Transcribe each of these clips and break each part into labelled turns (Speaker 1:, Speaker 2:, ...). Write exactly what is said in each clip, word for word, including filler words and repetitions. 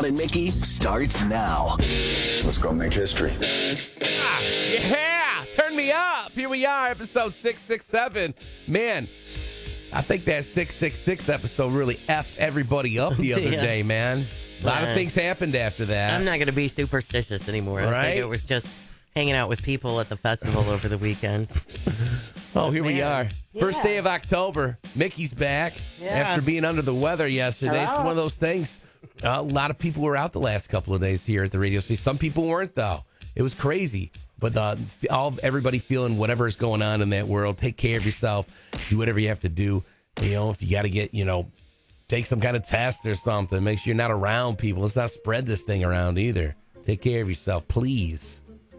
Speaker 1: John and Mickey starts now.
Speaker 2: Let's go make history.
Speaker 3: Ah, yeah, turn me up. Here we are, episode six six seven. Man, I think that six six six episode really effed everybody up the other
Speaker 4: Yeah.
Speaker 3: day, man. A lot of things happened after that.
Speaker 4: I'm not going to be superstitious anymore. I
Speaker 3: Right?
Speaker 4: think it was just hanging out with people at the festival over the weekend.
Speaker 3: Oh, here we
Speaker 4: Man.
Speaker 3: are. First
Speaker 4: Yeah.
Speaker 3: day of October. Mickey's back
Speaker 4: Yeah.
Speaker 3: after being under the weather yesterday. It's
Speaker 4: Hello.
Speaker 3: one of those things. Uh, a lot of people were out the last couple of days here at the radio station. Some people weren't, though. It was crazy. But uh, all everybody feeling whatever is going on in that world. Take care of yourself. Do whatever you have to do. You know, if you got to get, you know, take some kind of test or something. Make sure you're not around people. Let's not spread this thing around either. Take care of yourself, please.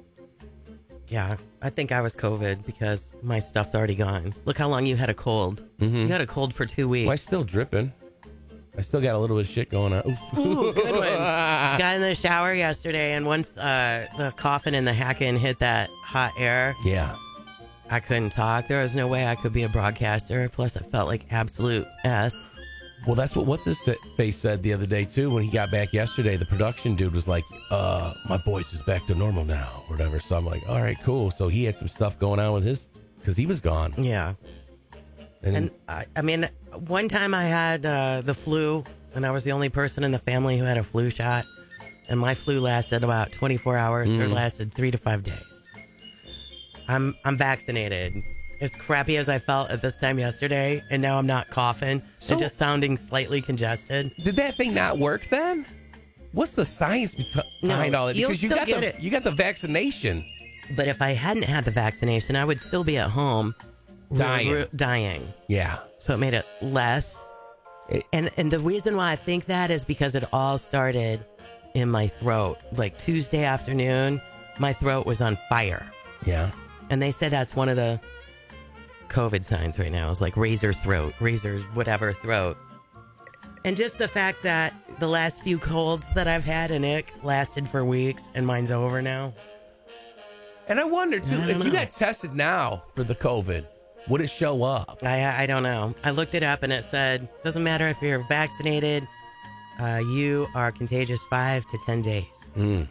Speaker 4: Yeah, I think I was COVID because my stuff's already gone. Look how long you had a cold.
Speaker 3: Mm-hmm.
Speaker 4: You had a cold for two weeks.
Speaker 3: Well, I'm still dripping. I still got a little bit of shit going on. Ooh.
Speaker 4: Ooh, good one. Got in the shower yesterday, and once uh, the coughing and the hacking hit that hot air,
Speaker 3: Yeah.
Speaker 4: I couldn't talk. There was no way I could be a broadcaster. Plus, I felt like absolute S.
Speaker 3: Well, that's what what's his face said the other day too. When he got back yesterday, the production dude was like, "Uh, my voice is back to normal now," or whatever. So I'm like, "All right, cool." So he had some stuff going on with his because he was gone.
Speaker 4: Yeah.
Speaker 3: And,
Speaker 4: And I, I mean, one time I had uh, the flu, and I was the only person in the family who had a flu shot. And my flu lasted about twenty-four hours, or lasted three to five days. I'm I'm vaccinated. As crappy as I felt at this time yesterday, and now I'm not coughing
Speaker 3: So-
Speaker 4: and just sounding slightly congested.
Speaker 3: did that thing not work then? What's the science be- behind
Speaker 4: No,
Speaker 3: all that?
Speaker 4: you'll
Speaker 3: Because you
Speaker 4: still
Speaker 3: got
Speaker 4: get
Speaker 3: the
Speaker 4: it.
Speaker 3: you got the vaccination.
Speaker 4: But if I hadn't had the vaccination, I would still be at home
Speaker 3: Dying.
Speaker 4: r- r- dying.
Speaker 3: Yeah.
Speaker 4: So it made it less.
Speaker 3: It-
Speaker 4: And and the reason why I think that is because it all started in my throat. Like Tuesday afternoon, my throat was on fire.
Speaker 3: Yeah.
Speaker 4: And they said that's one of the COVID signs right now. It's like razor throat, razor whatever throat. And just the fact that the last few colds that I've had and ick lasted for weeks, and mine's over now.
Speaker 3: And I wonder too,
Speaker 4: I don't
Speaker 3: if you
Speaker 4: know.
Speaker 3: got tested now for the COVID, would it show up?
Speaker 4: I I don't know. I looked it up and it said doesn't matter if you're vaccinated, uh, you are contagious five to ten days.
Speaker 3: Mm.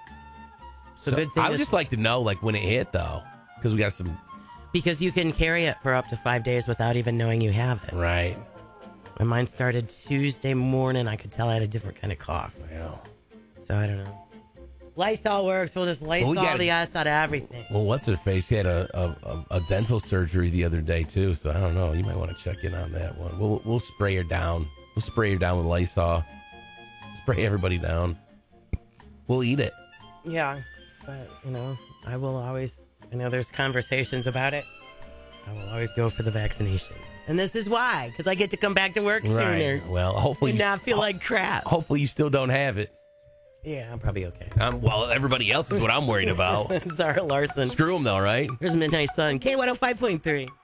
Speaker 4: So,
Speaker 3: So
Speaker 4: good thing
Speaker 3: I would
Speaker 4: is-
Speaker 3: just like to know, like when it hit though, because we got some
Speaker 4: because you can carry it for up to five days without even knowing you have it.
Speaker 3: right.
Speaker 4: And mine started Tuesday morning. I could tell I had a different kind of cough.
Speaker 3: Well,
Speaker 4: So I don't know. Lysol works. We'll just Lysol
Speaker 3: we gotta-
Speaker 4: the ass out of everything.
Speaker 3: well, what's her face? He had a, a, a, a dental surgery the other day too, so I don't know. You might want to check in on that one. We'll we'll spray her down. We'll spray her down with Lysol. Spray everybody down. We'll eat it.
Speaker 4: Yeah, but you know, I will always. I know there's conversations about it. I will always go for the vaccination, and this is why, because I get to come back to work sooner
Speaker 3: Well, hopefully
Speaker 4: and
Speaker 3: you,
Speaker 4: not feel like crap.
Speaker 3: hopefully you still don't have it.
Speaker 4: Yeah, I'm probably okay.
Speaker 3: Um, well, everybody else is what I'm worried about.
Speaker 4: Zara Larson.
Speaker 3: Screw them though, right?
Speaker 4: Here's Midnight Sun. K one oh five point three.